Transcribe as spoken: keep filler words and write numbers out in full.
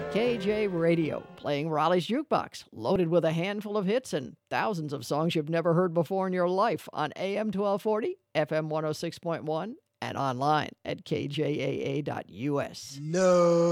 K J Radio, playing Raleigh's Jukebox, loaded with a handful of hits and thousands of songs you've never heard before in your life on A M twelve forty, F M one oh six point one, and online at K J A A dot U S. No.